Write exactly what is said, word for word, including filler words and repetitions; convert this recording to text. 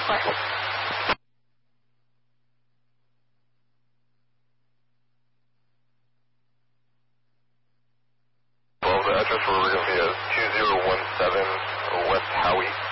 four. Well, the address we're going to be is two zero one seven West Howie.